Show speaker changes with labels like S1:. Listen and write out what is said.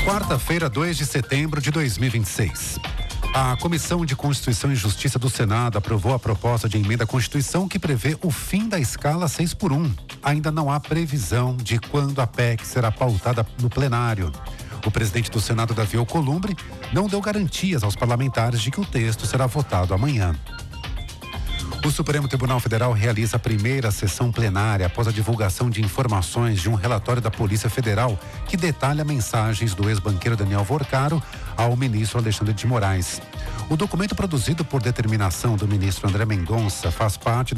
S1: Quarta-feira, 2 de setembro de 2026. A Comissão de Constituição e Justiça do Senado aprovou a proposta de emenda à Constituição que prevê o fim da escala 6x1. Ainda não há previsão de quando a PEC será pautada no plenário. O presidente do Senado, Davi Alcolumbre, não deu garantias aos parlamentares de que o texto será votado amanhã. O Supremo Tribunal Federal realiza a primeira sessão plenária após a divulgação de informações de um relatório da Polícia Federal que detalha mensagens do ex-banqueiro Daniel Vorcaro ao ministro Alexandre de Moraes. O documento, produzido por determinação do ministro André Mendonça, faz parte